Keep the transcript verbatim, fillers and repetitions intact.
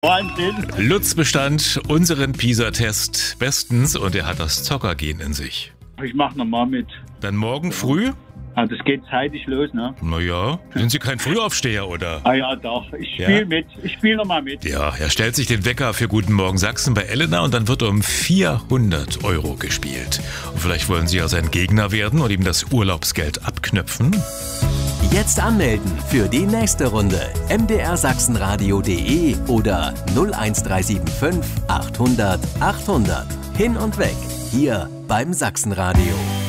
Wahnsinn. Lutz bestand unseren PISA-Test bestens und er hat das Zockergen in sich. Ich mach nochmal mit. Dann morgen früh? Ah, das geht zeitig los, ne? Naja, sind Sie kein Frühaufsteher, oder? Ah ja, doch. Ich spiele Ja? mit. Ich spiele nochmal mit. Ja, er stellt sich den Wecker für Guten Morgen Sachsen bei Elena und dann wird um vierhundert Euro gespielt. Und vielleicht wollen Sie ja sein Gegner werden und ihm das Urlaubsgeld abknöpfen? Jetzt anmelden für die nächste Runde. m d r sachsenradio punkt de oder null eins drei sieben fünf achthundert achthundert. Hin und weg. Hier beim Sachsenradio.